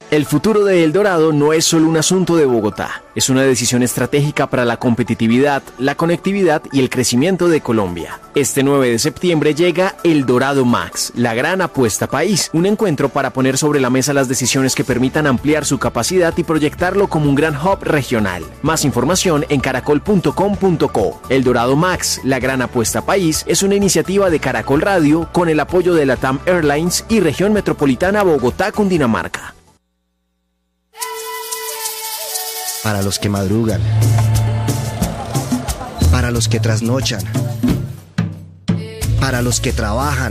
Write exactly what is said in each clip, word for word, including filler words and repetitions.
El futuro de El Dorado no es solo un asunto de Bogotá, es una decisión estratégica para la competitividad, la conectividad y el crecimiento de Colombia. Este nueve de septiembre llega El Dorado Max, la gran apuesta país, un encuentro para poner sobre la mesa las decisiones que permitan ampliar su capacidad y proyectarlo como un gran hub regional. Más información en caracol punto com punto co. El Dorado Max, la gran apuesta país, es una iniciativa de Caracol Radio con el apoyo de LATAM Airlines y Región Metropolitana Bogotá, Cundinamarca. Para los que madrugan, para los que trasnochan, para los que trabajan,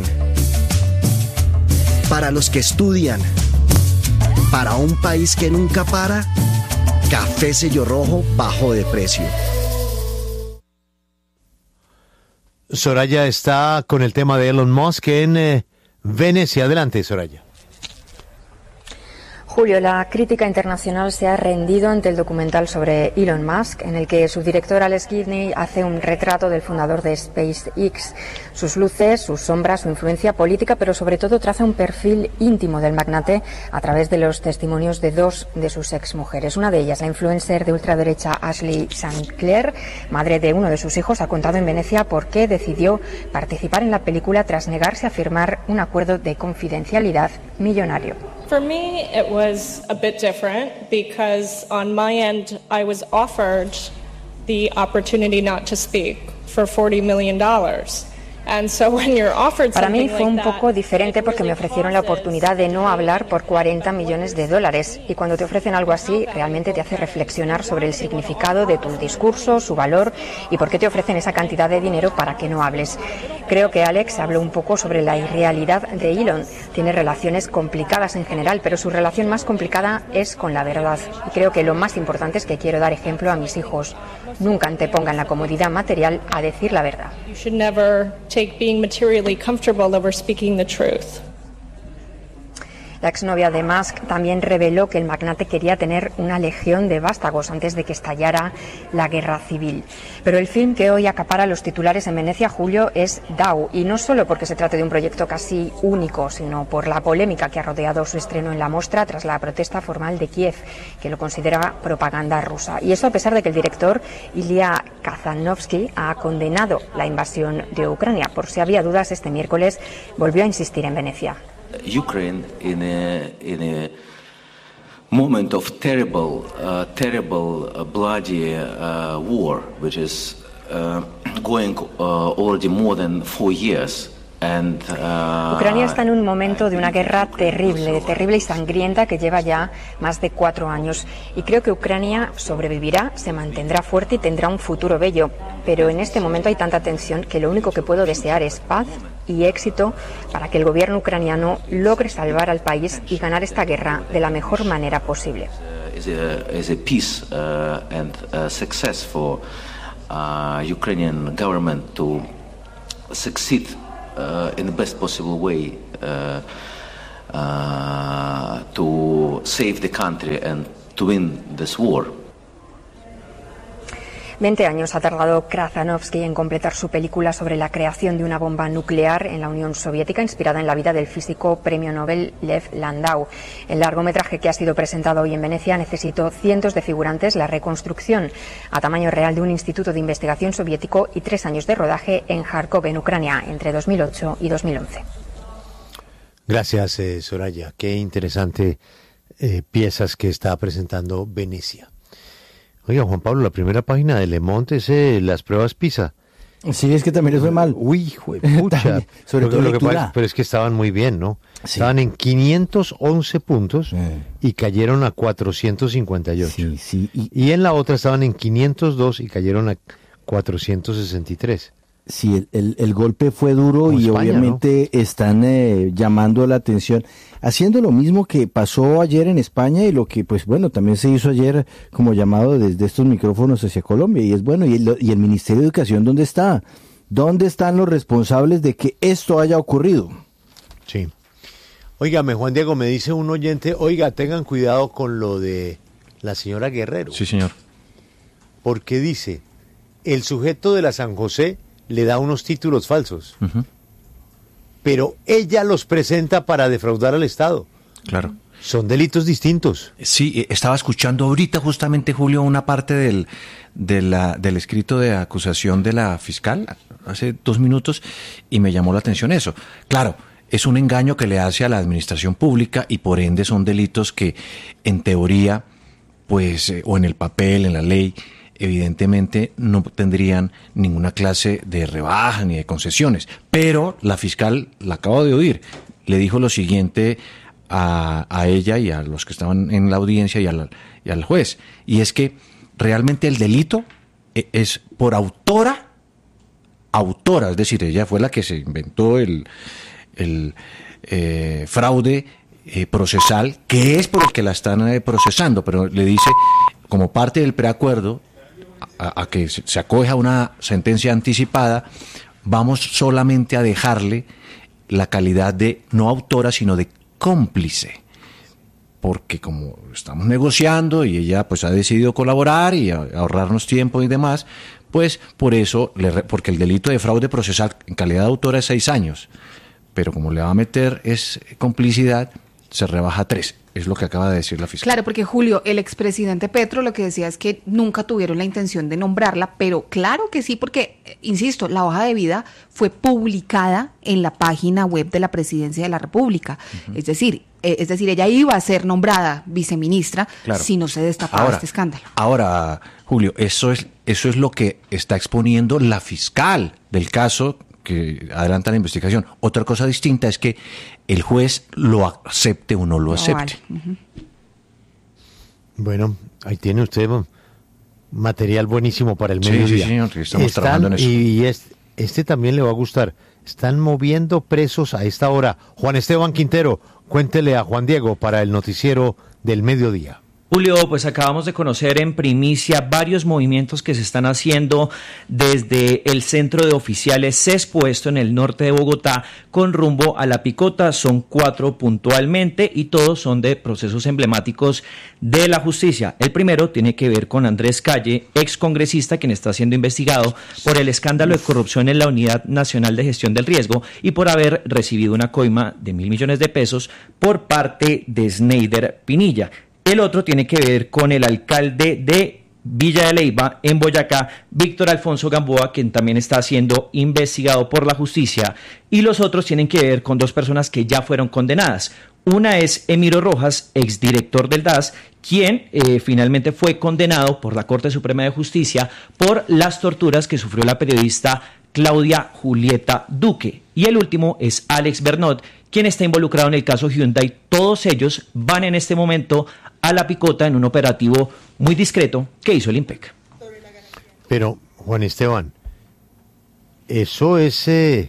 para los que estudian, para un país que nunca para, Café Sello Rojo bajó de precio. Soraya está con el tema de Elon Musk en eh, Venecia. Adelante, Soraya. Julio, la crítica internacional se ha rendido ante el documental sobre Elon Musk, en el que su director Alex Gibney hace un retrato del fundador de SpaceX, sus luces, sus sombras, su influencia política, pero sobre todo traza un perfil íntimo del magnate a través de los testimonios de dos de sus exmujeres. Una de ellas, la influencer de ultraderecha Ashley Sinclair, madre de uno de sus hijos, ha contado en Venecia por qué decidió participar en la película tras negarse a firmar un acuerdo de confidencialidad millonario. For me, it was a bit different because on my end, I was offered the opportunity not to speak for forty million dollars. Para mí fue un poco diferente porque me ofrecieron la oportunidad de no hablar por cuarenta millones de dólares y cuando te ofrecen algo así realmente te hace reflexionar sobre el significado de tu discurso, su valor y por qué te ofrecen esa cantidad de dinero para que no hables. Creo que Alex habló un poco sobre la irrealidad de Elon. Tiene relaciones complicadas en general, pero su relación más complicada es con la verdad. Y creo que lo más importante es que quiero dar ejemplo a mis hijos. Nunca antepongan la comodidad material a decir la verdad. You should never take being materially comfortable over speaking the truth. La exnovia de Musk también reveló que el magnate quería tener una legión de vástagos antes de que estallara la guerra civil. Pero el film que hoy acapara los titulares en Venecia, Julio, es Dow, y no solo porque se trate de un proyecto casi único, sino por la polémica que ha rodeado su estreno en la mostra tras la protesta formal de Kiev, que lo considera propaganda rusa. Y eso a pesar de que el director Ilya Kazanovsky ha condenado la invasión de Ucrania. Por si había dudas, este miércoles volvió a insistir en Venecia. Ukraine in a in a moment of terrible, uh, terrible, uh, bloody uh, war, which is uh, going uh, already more than four years. And, uh, Ucrania está en un momento de una guerra terrible, terrible y sangrienta que lleva ya más de cuatro años. Y creo que Ucrania sobrevivirá, se mantendrá fuerte y tendrá un futuro bello. Pero en este momento hay tanta tensión que lo único que puedo desear es paz y éxito para que el gobierno ucraniano logre salvar al país y ganar esta guerra de la mejor manera posible. Is a, is a peace uh, and a success for uh, Ukrainian government to succeed uh, in the best possible way uh, uh, to save the country and to win this war. Veinte años ha tardado Krasanovsky en completar su película sobre la creación de una bomba nuclear en la Unión Soviética, inspirada en la vida del físico premio Nobel Lev Landau. El largometraje que ha sido presentado hoy en Venecia necesitó cientos de figurantes, la reconstrucción a tamaño real de un instituto de investigación soviético y tres años de rodaje en Kharkov, en Ucrania, entre dos mil ocho y dos mil once. Gracias, eh, Soraya. Qué interesante eh, piezas que está presentando Venecia. Oiga, Juan Pablo, la primera página de Le Monde es eh, las pruebas PISA. Sí, es que también les fue mal. Uy, pucha. Sobre todo lo que lectura. pasa, pero es que estaban muy bien, ¿no? Sí. Estaban en quinientos once puntos Sí. y cayeron a cuatrocientos cincuenta y ocho. Sí, sí. Y, Y en la otra estaban en quinientos dos y cayeron a cuatrocientos sesenta y tres. sí, el, el, el golpe fue duro Como y España, obviamente están eh, llamando la atención, haciendo lo mismo que pasó ayer en España y lo que, pues bueno, también se hizo ayer como llamado desde estos micrófonos hacia Colombia. Y es bueno, y el, y el Ministerio de Educación, ¿dónde está? ¿Dónde están los responsables de que esto haya ocurrido? Sí. Óigame, Juan Diego, me dice un oyente, oiga, tengan cuidado con lo de la señora Guerrero. Sí, señor. Porque dice, el sujeto de la San José le da unos títulos falsos, Uh-huh. pero ella los presenta para defraudar al Estado. Claro. Son delitos distintos. Sí, estaba escuchando ahorita justamente, Julio, una parte del, de la, del escrito de acusación de la fiscal hace dos minutos y me llamó la atención eso. Claro, es un engaño que le hace a la administración pública y por ende son delitos que en teoría, pues, eh, o en el papel, en la ley, evidentemente no tendrían ninguna clase de rebaja ni de concesiones. Pero la fiscal, la acabo de oír, le dijo lo siguiente a, a ella y a los que estaban en la audiencia y al, y al juez, y es que realmente el delito es por autora, autora, es decir, ella fue la que se inventó el, el eh, fraude eh, procesal, que es por el que la están eh, procesando, pero le dice, como parte del preacuerdo, a, a que se, se acoja una sentencia anticipada, vamos solamente a dejarle la calidad de no autora, sino de cómplice, porque como estamos negociando y ella pues ha decidido colaborar y ahorrarnos tiempo y demás, pues por eso, le, porque el delito de fraude procesal en calidad de autora es seis años, pero como le va a meter es complicidad, se rebaja a tres. Es lo que acaba de decir la fiscal. Claro, porque Julio, el expresidente Petro lo que decía es que nunca tuvieron la intención de nombrarla, pero claro que sí, porque, insisto, la hoja de vida fue publicada en la página web de la Presidencia de la República. Uh-huh. Es decir, eh, es decir, ella iba a ser nombrada viceministra, claro, si no se destapaba ahora, este escándalo. Ahora, Julio, eso es, eso es lo que está exponiendo la fiscal del caso que adelanta la investigación. Otra cosa distinta es que el juez lo acepte o no lo acepte. No, vale. Uh-huh. Bueno, ahí tiene usted material buenísimo para el mediodía. Sí, sí, señor, que estamos Están, trabajando en eso. Y este, este también le va a gustar. Están moviendo presos a esta hora. Juan Esteban Quintero, cuéntele a Juan Diego para el noticiero del mediodía. Julio, pues acabamos de conocer en primicia varios movimientos que se están haciendo desde el centro de oficiales Sespo, esto en el norte de Bogotá, con rumbo a La Picota. Son cuatro puntualmente y todos son de procesos emblemáticos de la justicia. El primero tiene que ver con Andrés Calle, ex congresista, quien está siendo investigado por el escándalo de corrupción en la Unidad Nacional de Gestión del Riesgo y por haber recibido una coima de mil millones de pesos por parte de Sneider Pinilla. El otro tiene que ver con el alcalde de Villa de Leyva, en Boyacá, Víctor Alfonso Gamboa, quien también está siendo investigado por la justicia. Y los otros tienen que ver con dos personas que ya fueron condenadas. Una es Emiro Rojas, exdirector del D A S, quien eh, finalmente fue condenado por la Corte Suprema de Justicia por las torturas que sufrió la periodista Claudia Julieta Duque. Y el último es Alex Bernot, quien está involucrado en el caso Hyundai. Todos ellos van en este momento a La Picota en un operativo muy discreto que hizo el IMPEC. Pero, Juan Esteban, eso es eh,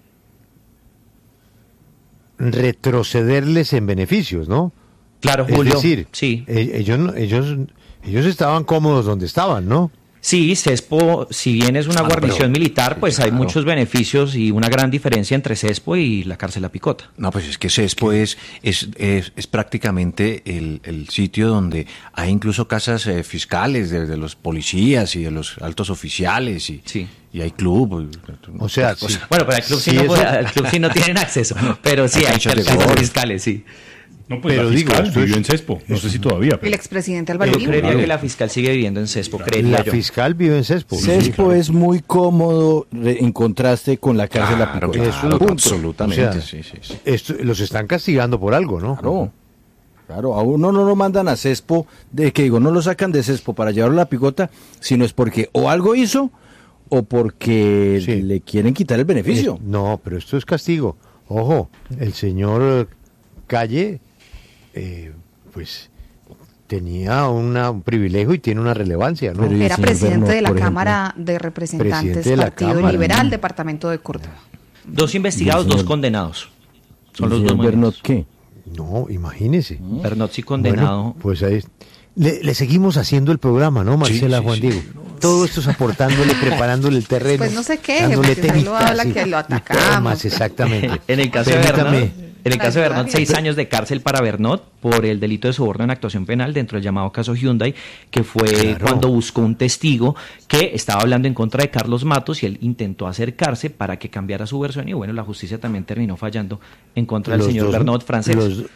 retrocederles en beneficios, ¿no? Claro, Julio. Es decir, sí. ellos, ellos, ellos estaban cómodos donde estaban, ¿no? Sí, Sespo, si bien es una ah, guarnición pero, militar, pues claro, hay muchos beneficios y una gran diferencia entre Sespo y la cárcel La Picota. No, pues es que Sespo es, es, es, es prácticamente el, el sitio donde hay incluso casas eh, fiscales de, de los policías y de los altos oficiales y, sí. y hay club. O sea, sí. Bueno, pero el club sí, sí, no, puede, el club sí no tienen acceso, pero sí hay, hay casas fiscales, sí. No, pues pero la fiscal digo, vivió en Sespo, no sé si todavía. Pero... El expresidente Álvaro Yo Uribe. creería que la fiscal sigue viviendo en Sespo, claro. creería La yo. fiscal vive en Sespo. Sespo sí, claro. Es muy cómodo en contraste con la cárcel claro, La Picota. Claro, claro, absolutamente. O sea, sí, sí, sí. Esto, los están castigando por algo, ¿no? Claro. Claro, a uno no lo mandan a Sespo, de que digo, no lo sacan de Sespo para llevarlo a La Picota, sino es porque o algo hizo o porque sí. le quieren quitar el beneficio. Es, no, pero esto es castigo. Ojo, el señor Calle... Eh, pues tenía una, un privilegio y tiene una relevancia, ¿no? Era presidente Bernot, de la Cámara ejemplo, de Representantes de Partido Cámara, Liberal, ¿no? Departamento de Córdoba. Dos investigados, señor, dos condenados. Son los dos Bernot, ¿qué? No, imagínese. ¿Mm? Bernot sí condenado. Bueno, pues ahí le, le seguimos haciendo el programa, ¿no, Marcela, sí, Juan sí, Diego? Sí, no. Todo esto es aportándole, preparándole el terreno. Pues no sé qué, porque usted lo habla que lo atacamos. Más exactamente. En el caso Permítame. de Bernot, en el caso de Bernot, seis años de cárcel para Bernot por el delito de soborno en actuación penal dentro del llamado caso Hyundai, que fue claro. cuando buscó un testigo que estaba hablando en contra de Carlos Matos y él intentó acercarse para que cambiara su versión y bueno, la justicia también terminó fallando en contra del los señor dos, Bernot francés. Los,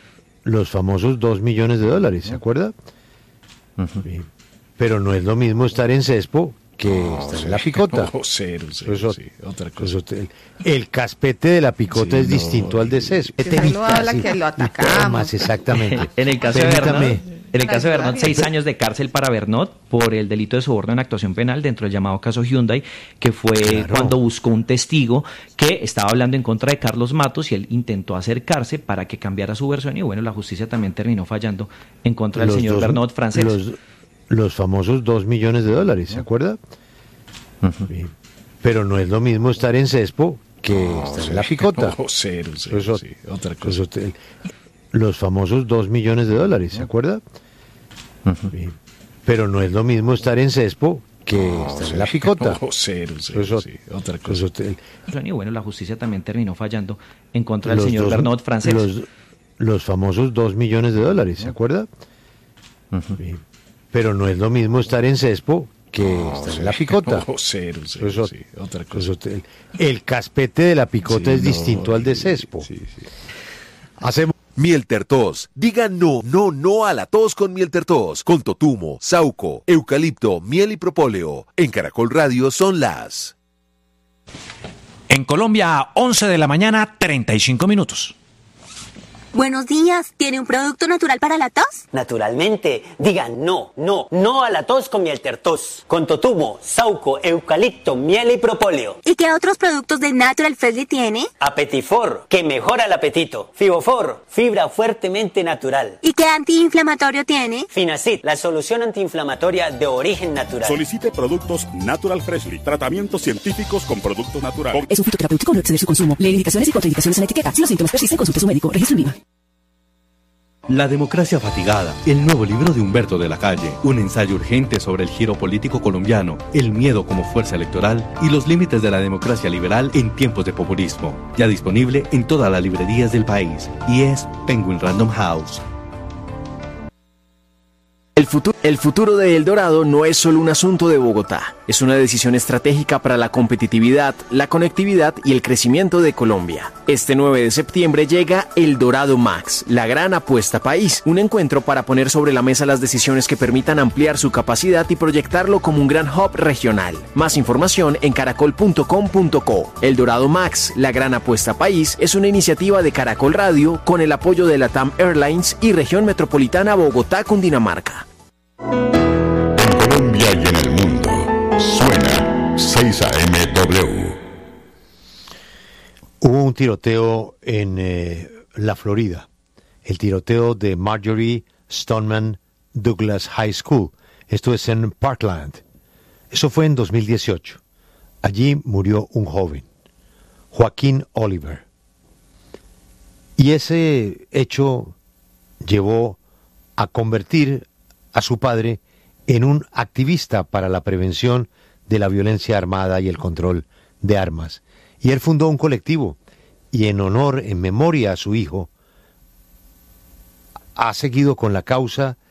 los famosos dos millones de dólares, ¿se acuerda? Uh-huh. Pero no es lo mismo estar en Cespo que no, estar sí. en la Picota. Oh, cero, cero, eso, sí, otra cosa. Eso, el, el caspete de la Picota sí, es no, distinto al de Cespo. Sí, lo habla que lo atacamos. Más, exactamente. En el caso Permítame. de Bernot, en el caso de Bernot, seis años de cárcel para Bernot por el delito de soborno en actuación penal dentro del llamado caso Hyundai, que fue claro. cuando buscó un testigo que estaba hablando en contra de Carlos Matos y él intentó acercarse para que cambiara su versión y bueno, la justicia también terminó fallando en contra del los señor dos, Bernot francés. Los, los famosos dos millones de dólares, ¿se acuerda? Uh-huh. Pero no es lo mismo estar en Cespo que no, estar sí. en la Picota. Oh, cero, cero, eso, sí, otra cosa. Eso, el, los famosos dos millones de dólares, ¿se acuerda? Uh-huh. Pero no es lo mismo estar en Cespo que no, estar sí. en la Picota. Oh, cero, cero, eso, sí, otra cosa. Eso, el, y bueno, la justicia también terminó fallando en contra del señor dos, Bernot francés. Los, los famosos dos millones de dólares, ¿se acuerda? Uh-huh. Pero no es lo mismo estar en Cespo que no, estar sí. en la Picota. Oh, cero, cero, eso, sí, otra cosa. Eso, el, el caspete de la Picota sí, es no, distinto al de Cespo. Sí, sí. Hacemos Miel Tertos. Diga no, no, no a la tos con Miel Tertos. Con totumo, sauco, eucalipto, miel y propóleo. En Caracol Radio son las... En Colombia, once de la mañana, treinta y cinco minutos. Buenos días, ¿tiene un producto natural para la tos? Naturalmente, digan no, no, no a la tos con Miel Tertos. Con totumo, sauco, eucalipto, miel y propóleo. ¿Y qué otros productos de Natural Freshly tiene? Apetifor, que mejora el apetito. Fibofor, fibra fuertemente natural. ¿Y qué antiinflamatorio tiene? Finacid, la solución antiinflamatoria de origen natural. Solicite productos Natural Freshly, tratamientos científicos con productos naturales. Es un fitoterapéutico, no exceder su consumo. Lee indicaciones y contraindicaciones en la etiqueta. Si los síntomas persisten, consulte a su médico. Registro en viva. La democracia fatigada, el nuevo libro de Humberto de la Calle, un ensayo urgente sobre el giro político colombiano, el miedo como fuerza electoral y los límites de la democracia liberal en tiempos de populismo. Ya disponible en todas las librerías del país y es Penguin Random House. El futuro, el futuro de El Dorado no es solo un asunto de Bogotá, es una decisión estratégica para la competitividad, la conectividad y el crecimiento de Colombia. Este nueve de septiembre llega El Dorado Max, la gran apuesta país, un encuentro para poner sobre la mesa las decisiones que permitan ampliar su capacidad y proyectarlo como un gran hub regional. Más información en caracol punto com punto co. El Dorado Max, la gran apuesta país, es una iniciativa de Caracol Radio con el apoyo de LATAM Airlines y Región Metropolitana Bogotá-Cundinamarca. En Colombia y en el mundo, suena seis A M W. Hubo un tiroteo en eh, la Florida, el tiroteo de Marjorie Stoneman Douglas High School. Esto es en Parkland. Eso fue en dos mil dieciocho. Allí murió un joven, Joaquín Oliver. Y ese hecho llevó a convertir a su padre en un activista para la prevención de la violencia armada y el control de armas. Y él fundó un colectivo y en honor, en memoria a su hijo, ha seguido con la causa